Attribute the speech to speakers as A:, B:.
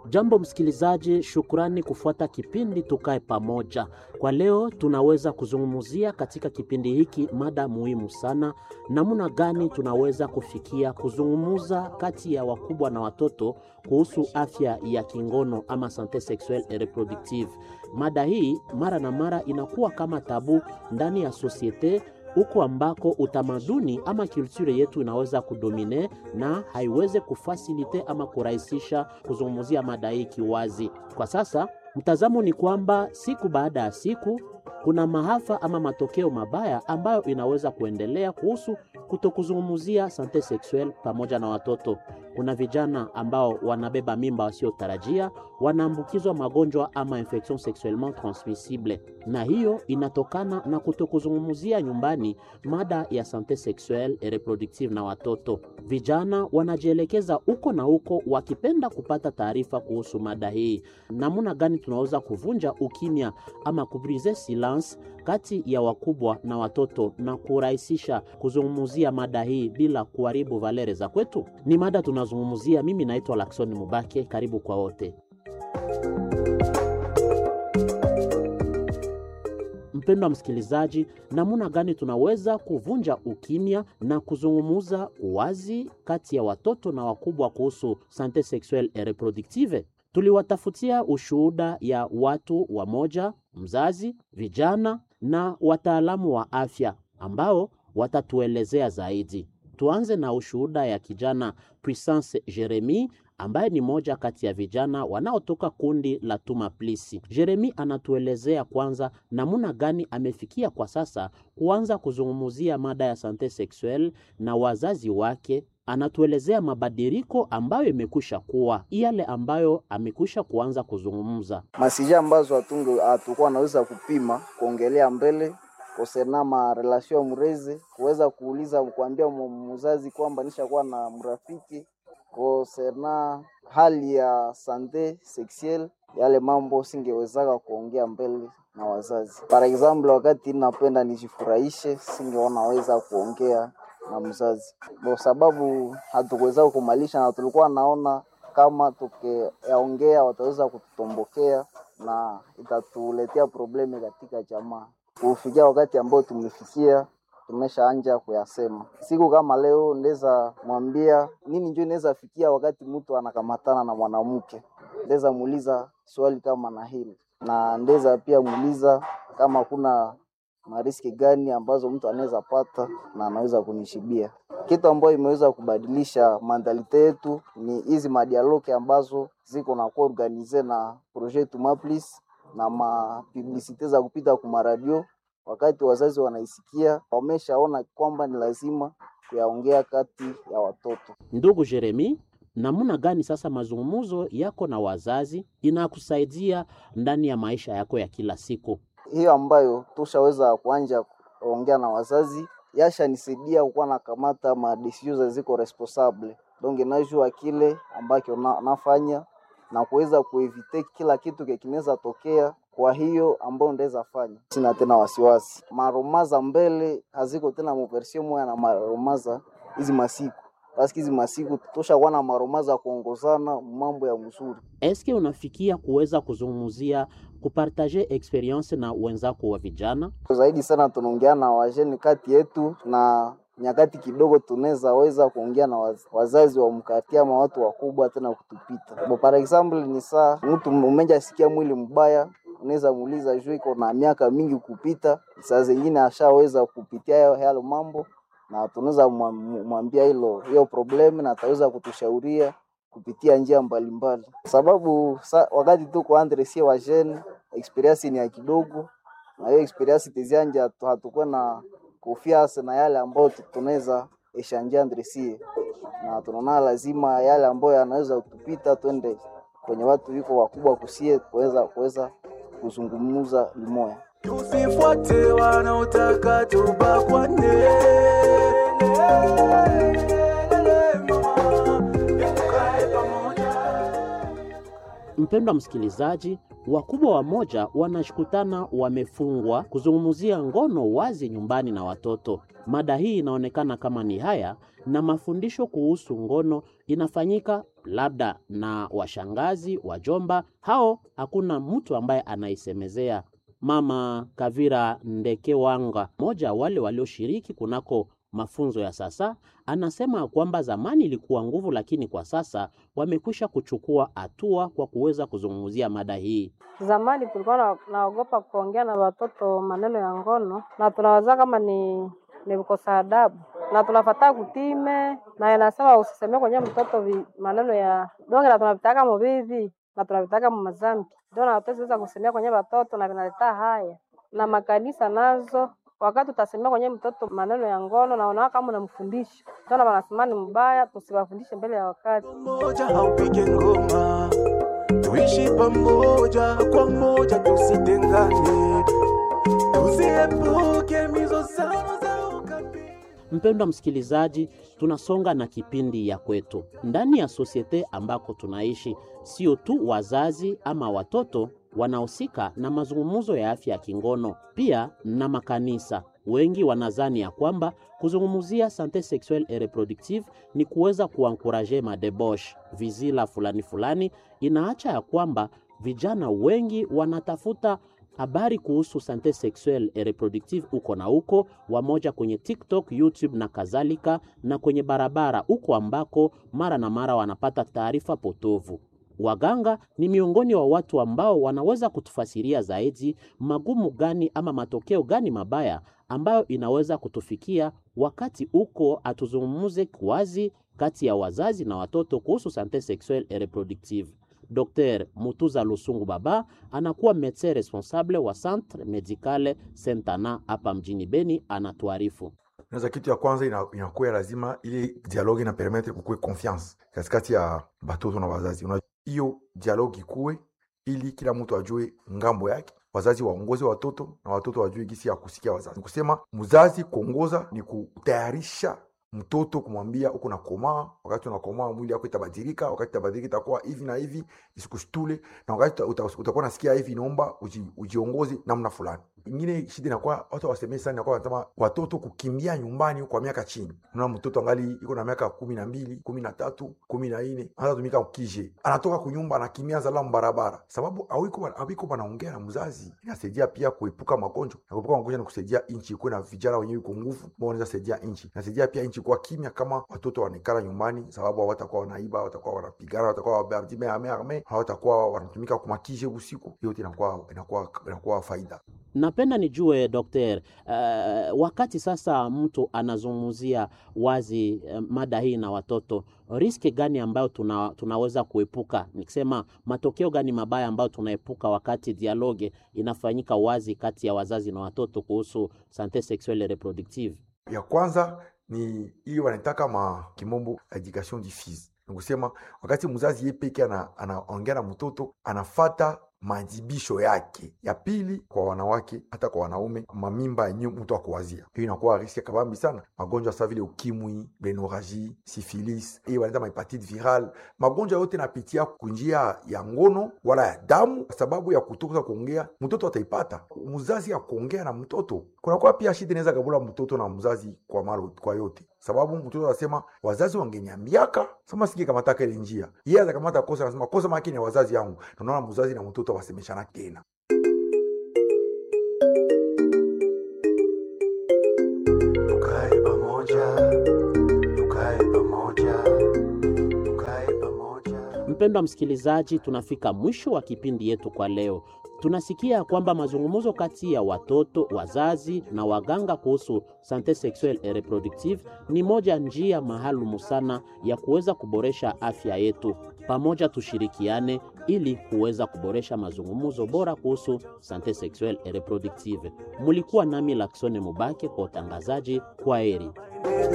A: Jambo msikilizaji, shukrani kufuata kipindi Tukae Pamoja. Kwa leo tunaweza kuzungumzia katika kipindi hiki mada muhimu sana, namna gani tunaweza kufikia kuzungumza kati ya wakubwa na watoto kuhusu afya ya kingono ama sante sexuelle et reproductive. Mada hii mara na mara inakuwa kama tabu ndani ya societe, huko ambako utamaduni ama kulture yetu inaweza kudomine na haiweze kufasilite ama kurahisisha kuzungumzia mada hii kiwazi. Kwa sasa mtazamo ni kwamba siku baada ya siku kuna maafa ama matokeo mabaya ambayo inaweza kuendelea kuhusu kutokuzungumzia sante sexuelle pamoja na watoto. Kuna vijana ambao wanabeba mimba wasiotarajia, wanaambukizwa magonjwa ama infection sexuellement transmissible, na hiyo inatokana na kutokuzungumzia nyumbani mada ya sante sexuelle et reproductive na watoto. Vijana wanajielekeza huko na huko wakipenda kupata taarifa kuhusu mada hii. Namna gani tunaweza kuvunja ukimya ama kubrize silence kati ya wakubwa na watoto na kurahisisha kuzungumzia mada hii bila kuharibu valere za kwetu? Ni mada tunazungumzia. Mimi naitwa Lakson Mubake, karibu kwa wote. Mpendwa msikilizaji, namna gani tunaweza kuvunja ukimya na kuzungumza wazi kati ya watoto na wakubwa kuhusu sante sexuelle et reproductive? Tuliwatafutia ushuhuda ya watu wamoja, mzazi, vijana na wataalamu wa afya ambao watatuelezea zaidi. Tuanze na ushuhuda ya kijana Puissance Jeremy ambaye ni moja kati ya vijana wanaotoka kundi la Tuma Plisi. Jeremy anatuelezea kwanza namna gani amefikia kwa sasa kuanza kuzungumzia mada ya sante sexuelle na wazazi wake. Anatuelezea mabadiliko ambayo imekwisha kuwa yale ambayo amekwisha kuanza kuzungumza.
B: Masija ambazo hatakuwa anaweza kupima kuongelea mbele kusena ma relation mrezi, kuweza kuuliza kuambia mzazi kwamba nishakuwa na mrafiki, kusena hali ya sante sexuelle, yale mambo singewezaka kuongea mbele na wazazi. For example, wakati napenda nijifurahishe, singeonaweza kuongea na mzazi kwa sababu hatukuweza kumalisha, na tulikuwa naona kama tukiongea wataweza kututombokea na itatuletea probleme katika jamaa. Kufikia wakati ambao tumefikia, tumeshaanza kuyasema. Siku kama leo ndeza mwambia nini njoo inaweza fikia wakati mtu anakamatana na mwanamke. Ndeza muuliza swali kama na hili, na ndeza pia muuliza kama kuna mariski gani ambazo mtu anaweza pata na anaweza kunishibia. Kitu ambacho imeweza kubadilisha mentalite yetu ni hizi madialogue ambazo ziko na kuorganize na projet Tuma Plisi na publicite za kupita kwa radio. Wakati wazazi wanaisikia, wameshaona kwamba ni lazima kuyaongea kati ya watoto.
A: Ndugu Jeremy, namna gani sasa mazungumzo yako na wazazi inakusaidia ndani ya maisha yako ya kila siku?
B: Hiyo ambayo tushaweza kuanza kuongea na wazazi yasha nisaidia kuwa na kamata ma decisions ziko responsable. Donc najua kile ambacho nafanya na kuweza kuevite kila kitu kinaweza tokea. Kwa hiyo ambao ndeza fanya, sina tena wasiwasi. Maromaza mbele haziko tena mversion moja na maromaza hizi masiku. Basi hizi masiku tutosha kuwa na maromaza kuongozana mambo ya mzuri.
A: Eske unafikia kuweza kuzungumzia kupartager experience na wenzako wa vijana?
B: Zaidi sana tunaongea na wajeni kati yetu, na nyakati kidogo tunaweza weza kuongea na wazazi wa mkatia ama watu wakubwa tena kutupita. For example, ni saa mtu mmoja sikia mwili mbaya, unaweza muuliza juu iko na miaka mingi kupita, saa zingine ashaweza kupitia hayo mambo, na tunaweza mwambia hiyo problem na ataweza kutushauria kupitia njia mbalimbali. Sababu wakati tuko andresie wa jeune, experience ni ya kidogo, na hiyo experience tizianja hatakuwa na confiance na yale ambayo tunaweza eshanja andresie, na tunaona lazima yale ambayo yanaweza kutupita twende kwenye watu wiko wakubwa kusie kuweza kuzungumza limoya.
C: Tusifuate wanaotaka tubakwane.
A: Mpendwa msikilizaji, wakubwa wamoja wanashikutana wamefungwa kuzungumzia ngono wazi nyumbani na watoto. Mada hii inaonekana kama ni haya, na mafundisho kuhusu ngono inafanyika labda na washangazi, wajomba, hao hakuna mtu ambaye anaisemezea. Mama Kavira Ndekewanga, moja wale walioshiriki kunako mafunzo ya sasa, anasema kwamba zamani ilikuwa nguvu, lakini kwa sasa wamekwisha kuchukua hatua kwa kuweza kuzungumzia mada hii.
D: Zamani tulikuwa naogopa kuongea na watoto maneno ya ngono, na tunawaza kama ni kukosa adabu, na tunafuata kutime, na inasema usisemee kwenye mtoto maneno ya donge, na tunavitaka mbivi na tunavitaka mazambi, ndio na hatuweza kusemea kwenye watoto, na vinaleta haya. Na makanisa nazo wakati utasemea kwenye mtoto maneno ya ngono na unaona kama unamfundisha, ndio wanasema ni mbaya, tusiwafundishe mbele ya wakati.
C: Moja haupige ngoma, tuishi pamoja kwa moja, tusitengane, tusiepuke mizozano za ukabila.
A: Mpendwa msikilizaji, tunasonga na kipindi ya kwetu. Ndani ya sosiete ambako tunaishi, sio tu wazazi ama watoto wanahusika na mazungumzo ya afya ya kingono, pia na makanisa. Wengi wanazani ya kwamba kuzungumzia sante sexuelle et reproductive ni kuweza kuankuraje madebosh vizila fulani. Inaacha ya kwamba vijana wengi wanatafuta habari kuhusu sante sexuelle et reproductive uko na uko, wamoja kwenye TikTok, YouTube na kadhalika, na kwenye barabara uko ambako mara na mara wanapata taarifa potovu. Waganga ni miongoni wa watu ambao wanaweza kutufasiria zaidi magumu gani ama matokeo gani mabaya ambayo inaweza kutufikia wakati uko atuzungumuze wazi kati ya wazazi na watoto kuhusu sante sexuelle et reproductive. Dr. Mutuza Lusungu Baba anakuwa médecin responsable wa Centre Medicale Sentana hapa mjini Beni, anatuarifu.
E: Naza kitu ya kwanza inakuwa lazima ile dialogue na permettre kukue confiance katikati ya batoto na wazazi. Hiyo dialogue ikue ili kila mtu ajue ngambo yake, wazazi waongoze watoto na watoto wajue gisi ya kusikia wazazi. Kusema mzazi kuongoza ni kutayarisha mtoto, kumwambia uko na komaa, wakati unakomaa mwili wako itabadilika, wakati itabadilika itakuwa hivi na hivi, isikushtule, na wakati utakuwa nasikia hivi, naomba ujiongoze namna fulani. Ingine shida inakuwa watu wasemee sana, inakuwa wanasema watoto kukimbia nyumbani kwa miaka chini. Unaona mtoto angali iko na miaka 12, 13, 14, hata tumika ukije, anatoka kunyumba anakimbia zalamu barabara, sababu hawiko wanaongea na mzazi. Inasaidia pia kuepuka magonjwa, na kuepuka magonjwa ni kusaidia nchi ikuwe na vijana wenyewe kwa nguvu, ambao wanaweza saidia nchi. Inasaidia pia nchi kwa kimya kama watoto wanekala nyumbani, sababu hawatakuwa wanaiba, hawatakuwa wanapigana, hawatakuwa wabardime, hawatakuwa wanatumika kumakije usiku. Hiyo inakuwa faida.
A: Napenda nijue Dr. Wakati sasa mtu anazungumzia wazi mada hii na watoto, riski gani ambayo tunaweza kuepuka? Nikisema matokeo gani mabaya ambayo tunaepuka wakati dialogue inafanyika wazi kati ya wazazi na watoto kuhusu sante sexuelle et reproductive?
E: Ya kwanza ni hiyo wanataka kimombo education diffuse. Nikusema wakati mzazi yeye peke anaongea na mtoto, anafata majibisho yake. Ya pili, kwa wanawake hata kwa wanaume, mamimba yenyewe mtu akuwazia, hiyo inakuwa riski kabambi sana. Magonjwa sawa vile ukimwi, hemorrhagie, syphilis, hiyo wanaita hepatite viral, magonjwa yote napitia kunjia ya ngono wala ya damu. Sababu ya kutoka kuongea, mtoto ataipata. Mzazi ya kuongea na mtoto, kunakuwa pia shida inaweza kabula mtoto na mzazi kwa yote, sababu mtoto anasema wazazi wangeniambiaka, sema siki kama taka ile njia, yeye atakamata kosa, anasema kosa maki ni wazazi yangu. Tunaona mzazi na mtoto wasemeshana tena.
C: Tukae pamoja.
A: Mpendwa msikilizaji, tunafika mwisho wa kipindi yetu kwa leo. Tunasikia kwamba mazungumzo kati ya watoto, wazazi na waganga kuhusu sante sexuelle et reproductive ni moja njia maalumu sana ya kuweza kuboresha afya yetu. Pamoja tushirikiane ili kuweza kuboresha mazungumzo bora kuhusu sante sexuelle et reproductive. Mulikuwa nami Laksone Mubake kwa utangazaji. Kwaheri.